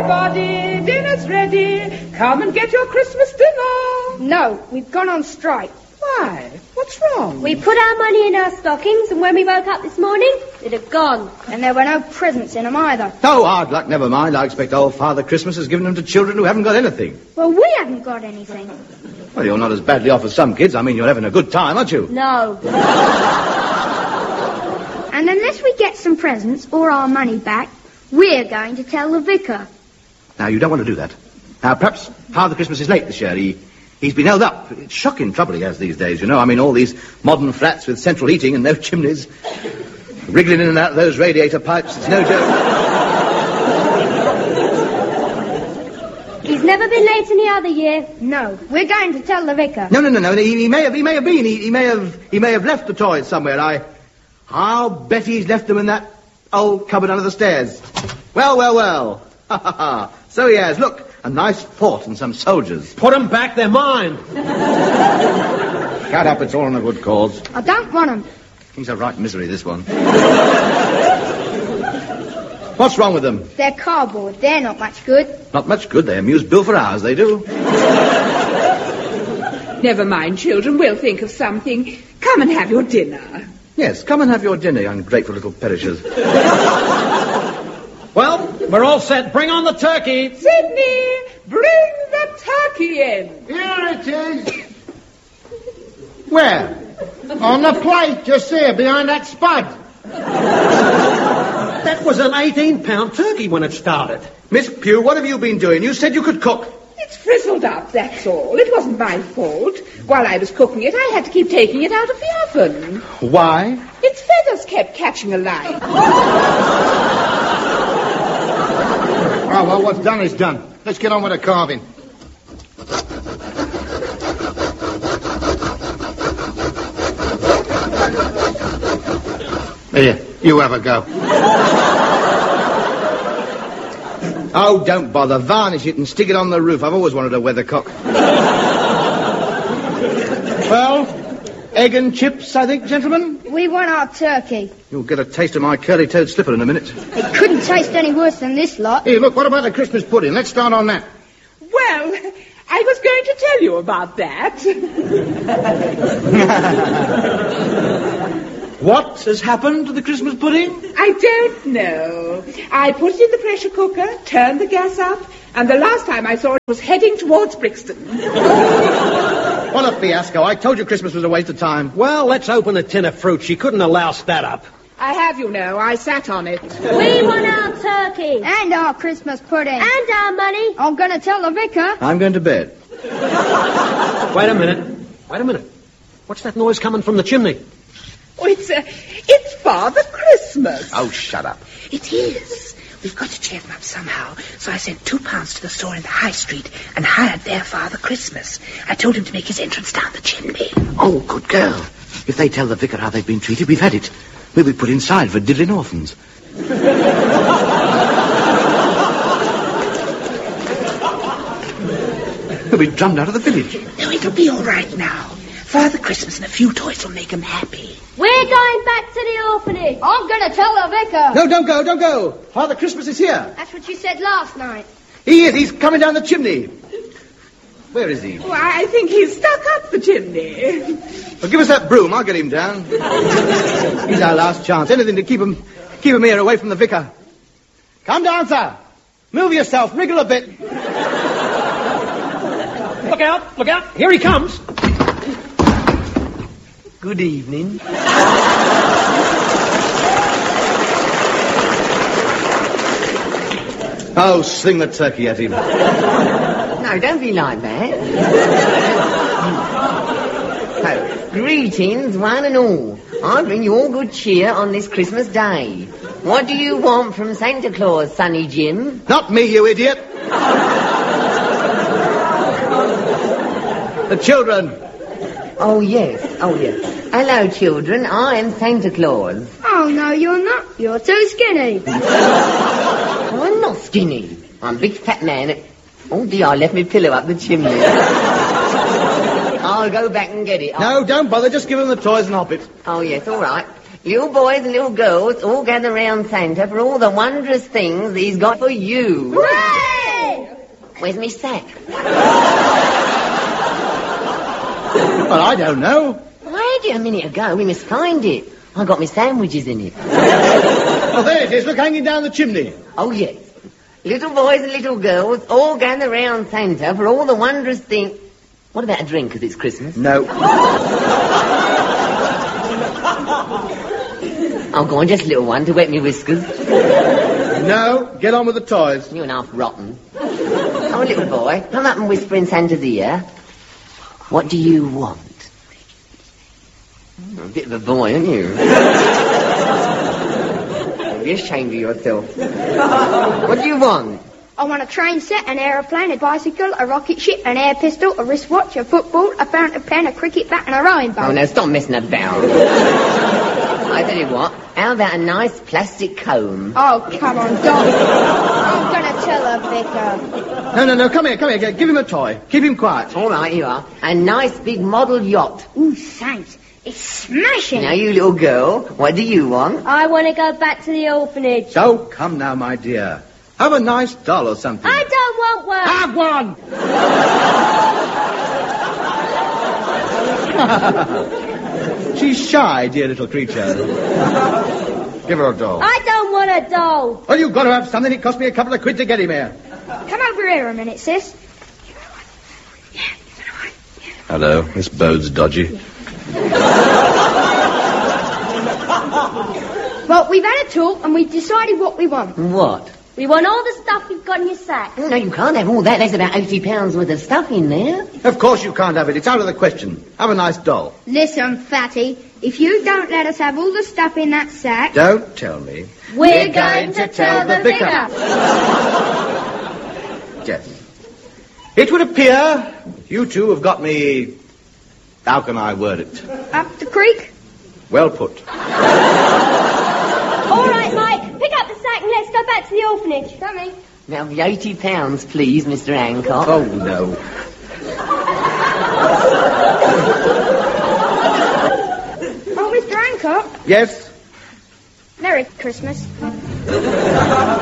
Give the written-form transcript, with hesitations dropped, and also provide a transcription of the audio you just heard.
everybody, dinner's ready. Come and get your Christmas dinner. No, we've gone on strike. Why? What's wrong? We put our money in our stockings, and when we woke up this morning, it had gone. And there were no presents in them either. Oh, hard luck, never mind. I expect old Father Christmas has given them to children who haven't got anything. Well, we haven't got anything. Well, you're not as badly off as some kids. I mean, you're having a good time, aren't you? No. And unless we get some presents or our money back, we're going to tell the vicar. Now, you don't want to do that. Now, perhaps Father Christmas is late this year. He's been held up. It's shocking trouble he has these days, you know. I mean, all these modern flats with central heating and no chimneys. Wriggling in and out of those radiator pipes, it's no joke. He's never been late any other year. No, we're going to tell the vicar. No. He may have been. He may have left the toys somewhere. I'll bet he's left them in that old cupboard under the stairs. Well. Ha ha ha. So he has. Look. A nice fort and some soldiers. Put them back, they're mine. Shut up, it's all in a good cause. I don't want them. He's a right misery, this one. What's wrong with them? They're cardboard. They're not much good. Not much good. They amuse Bill for hours, they do. Never mind, children. We'll think of something. Come and have your dinner. Yes, come and have your dinner, you ungrateful little perishers. Well, we're all set. Bring on the turkey. Sidney, bring the turkey in. Here it is. Where? On the plate, just there, behind that spud. That was an 18-pound turkey when it started. Miss Pugh, what have you been doing? You said you could cook. It's frizzled up, that's all. It wasn't my fault. While I was cooking it, I had to keep taking it out of the oven. Why? Its feathers kept catching alight. Oh, well, what's done is done. Let's get on with the carving. Here, you have a go. Oh, don't bother. Varnish it and stick it on the roof. I've always wanted a weathercock. Well, egg and chips, I think, gentlemen? We want our turkey. You'll get a taste of my curly-toed slipper in a minute. It couldn't taste any worse than this lot. Here, look, what about the Christmas pudding? Let's start on that. Well, I was going to tell you about that. What has happened to the Christmas pudding? I don't know. I put it in the pressure cooker, turned the gas up, and the last time I saw it was heading towards Brixton. What a fiasco. I told you Christmas was a waste of time. Well, let's open a tin of fruit. She couldn't have loused that up. I have, you know. I sat on it. We want our turkey. And our Christmas pudding. And our money. I'm going to tell the vicar. I'm going to bed. Wait a minute. What's that noise coming from the chimney? Oh, it's Father Christmas. Oh, shut up. It is. We've got to cheer them up somehow. So I sent £2 to the store in the High Street and hired their Father Christmas. I told him to make his entrance down the chimney. Oh, good girl. If they tell the vicar how they've been treated, we've had it. We'll be put inside for diddling orphans. We'll be drummed out of the village. No, it'll be all right now. Father Christmas and a few toys will make him happy. We're going back to the orphanage. I'm going to tell the vicar. No, don't go. Father Christmas is here. That's what you said last night. He is. He's coming down the chimney. Where is he? Oh, I think he's stuck up the chimney. Well, give us that broom. I'll get him down. He's our last chance. Anything to keep him here away from the vicar. Come down, sir. Move yourself. Wriggle a bit. Look out. Here he comes. Good evening. Oh, sling the turkey at him. No, don't be like that. So, greetings, one and all. I bring you all good cheer on this Christmas day. What do you want from Santa Claus, Sonny Jim? Not me, you idiot. The children. Oh, yes. Hello, children. I am Santa Claus. Oh, no, you're not. You're too skinny. I'm not skinny. I'm a big fat man. Oh, dear, I left my pillow up the chimney. I'll go back and get it. No, don't bother. Just give them the toys and hop it. Oh, yes, all right. Little boys and little girls all gather round Santa for all the wondrous things he's got for you. Hooray! Where's my sack? Well, I don't know. I had it a minute ago. We must find it. I got my sandwiches in it. Oh, there it is. Look, hanging down the chimney. Oh, yes. Little boys and little girls all gather round Santa for all the wondrous things. What about a drink, because it's Christmas? No. Oh, go on, just a little one to wet me whiskers. No. Get on with the toys. You're an half rotten. Oh, little boy, come up and whisper in Santa's ear. What do you want? You're a bit of a boy, aren't you? Don't be ashamed of yourself. What do you want? I want a train set, an aeroplane, a bicycle, a rocket ship, an air pistol, a wristwatch, a football, a fountain pen, a cricket bat, and a rowing boat. Oh, no, stop messing about. I tell you what, how about a nice plastic comb? Oh, come on, Don. I'm going to tell her, Vicar. No, come here. Give him a toy. Keep him quiet. All right, you are. A nice big model yacht. Ooh, thanks. It's smashing. Now, you little girl, what do you want? I want to go back to the orphanage. So, come now, my dear. Have a nice doll or something. I don't want one. Have one! She's shy, dear little creature. Give her a doll. I don't want a doll. Well, you've got to have something. It cost me a couple of quid to get him here. Come over here a minute, sis. Hello, this bode's dodgy. Well, we've had a talk and we've decided what we want. What? We want all the stuff you've got in your sack. Oh, no, you can't have all that. There's about £80 worth of stuff in there. Of course you can't have it. It's out of the question. Have a nice doll. Listen, Fatty, if you don't let us have all the stuff in that sack... Don't tell me. We're going to tell the vicar. Yes. It would appear you two have got me... How can I word it? Up the creek? Well put. All right, Mike, pick up the sack and let's go back to the orphanage. Coming. Now, the £80, please, Mr. Hancock. Oh, no. Oh, Mr. Hancock. Yes? Merry Christmas.